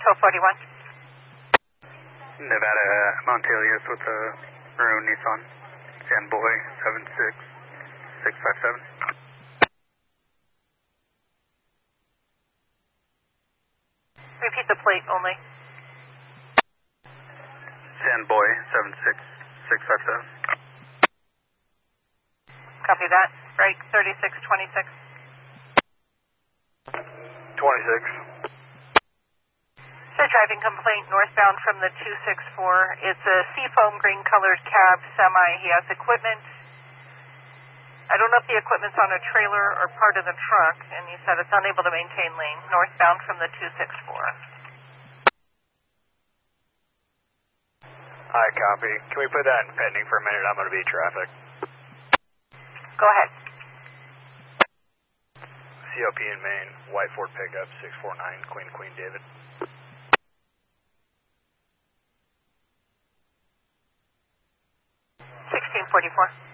1241. Nevada Montelius with a maroon Nissan. Fanboy 76657. Repeat the plate only. Fanboy 76657. Copy that. Break 3626. 26. So driving complaint northbound from the 264. It's a seafoam green colored cab semi. He has equipment. I don't know if the equipment's on a trailer or part of the truck, and he said it's unable to maintain lane northbound from the 264. Hi, copy. Can we put that in pending for a minute? I'm going to be traffic. Go ahead. COP in Maine, white Ford pickup 649, Queen David. 1644.